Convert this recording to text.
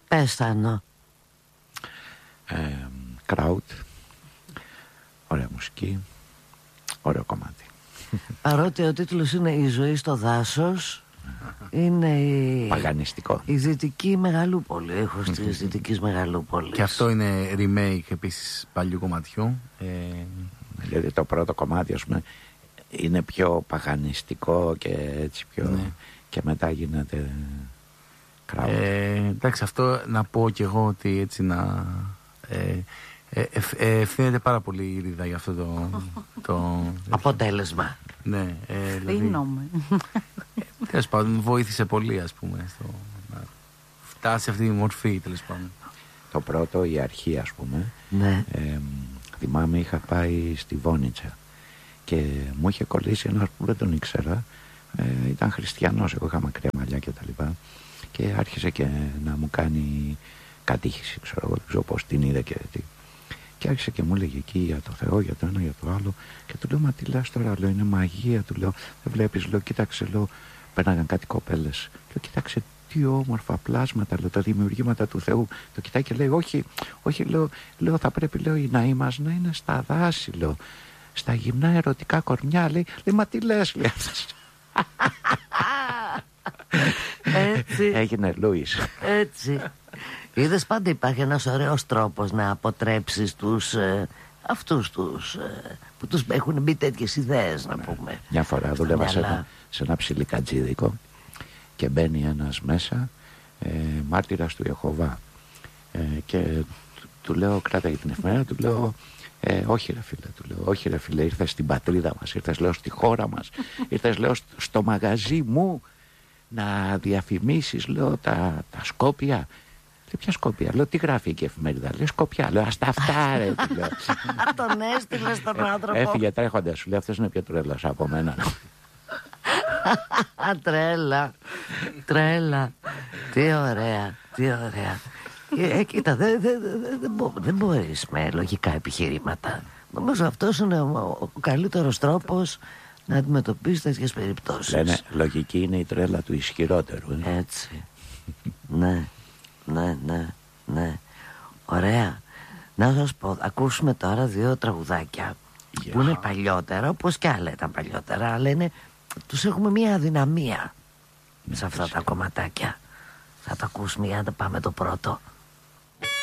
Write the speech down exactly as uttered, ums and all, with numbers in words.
Πες, Θάνο. ε, Kraut. Ωραία μουσική. Ωραίο κομμάτι. Παρότι ο τίτλος είναι «Η ζωή στο δάσος», είναι η... Παγανιστικό. Η Δυτική Μεγαλούπολη, ήχος της Δυτικής Μεγαλούπολης. Και αυτό είναι remake επίσης παλιού κομματιού. ε... Δηλαδή το πρώτο κομμάτι, ας πούμε, είναι πιο παγανιστικό και έτσι πιο... Ναι. Και μετά γίνεται Kraut. ε, Εντάξει, αυτό να πω κι εγώ ότι έτσι να... Ε, ε, ε, ευθύνεται πάρα πολύ η Ήριδα για αυτό το... το αποτέλεσμα. Ναι, ε, δηλαδή, Φύνομαι. τέλος πάντων, βοήθησε πολύ, ας πούμε, στο να φτάσει αυτή η μορφή, τέλος πάντων. Το πρώτο, η αρχή, ας πούμε, ναι. ε, θυμάμαι είχα πάει στη Βόνιτσα και μου είχε κολλήσει ένας που δεν τον ήξερα, ε, ήταν χριστιανός, εγώ είχα μακριά μαλλιά και τα λοιπά, και άρχισε και να μου κάνει κατήχηση, ξέρω εγώ, δεν ξέρω πώς την είδε και τι. Και άρχισε και μου έλεγε εκεί για το Θεό, για το ένα, για το άλλο. Και του λέω, μα τι λες τώρα, λέω, είναι μαγεία. Του λέω, δεν βλέπεις, λέω, κοίταξε, λέω, πέρναγαν κάτι κοπέλες. Λέω, κοίταξε τι όμορφα πλάσματα, λέω, τα δημιουργήματα του Θεού. Το κοιτάει και λέει, όχι, όχι, λέω, λέω θα πρέπει, λέω, οι ναοί μας να είναι στα δάση, λέω, στα γυμνά ερωτικά κορμιά. Λέει, λέει, μα τι λες, λέει αυτός. Έτσι. Έγινε Λούις. Έτσι. Είδες, πάντα υπάρχει ένας ωραίος τρόπος να αποτρέψεις τους ε, αυτούς τους ε, που τους έχουν μπει τέτοιες ιδέες, να πούμε. Μια φορά δούλευα σε ένα, σε ένα ψιλικατζίδικο και μπαίνει ένας μέσα, ε, μάρτυρας του Ιεχωβά, ε, και του, του λέω, κράταγε την εφημερίδα, του λέω, ε, όχι ρε φίλε, του λέω, όχι ρε φίλε, ήρθες στην πατρίδα μας, ήρθες, λέω, στη χώρα μας, ήρθες, λέω, στο, στο μαγαζί μου να διαφημίσεις, λέω, τα, τα Σκόπια. Λέει, ποια Σκόπια, λέω, τι γράφει εκεί η εφημερίδα. Λέει, Σκοπιά, λέω, ας τα αυτά, ρε. Τον έστειλε στον άνθρωπο. Έφυγε τρέχοντας, σου λέει, αυτός είναι πιο τρέλας από μένα. Τρέλα, τρέλα. Τι ωραία, τι ωραία. Ε, κοίτα, δεν δε, δε, δε, μπο, δε μπορείς με λογικά επιχειρήματα. Νομίζω αυτός είναι ο, ο καλύτερος τρόπος να αντιμετωπίσεις τέτοιες περιπτώσεις. Λένε, λογική είναι η τρέλα του ισχυρότερου. Ε? Έτσι. Ναι, ναι, ναι, ναι. Ωραία. Να σας πω, ακούσουμε τώρα δύο τραγουδάκια yeah. που είναι παλιότερα, όπως και άλλα ήταν παλιότερα, αλλά είναι, τους έχουμε μια αδυναμία yeah, σε αυτά yeah. τα κομματάκια. Θα τα ακούσουμε, για να τα πάμε το πρώτο.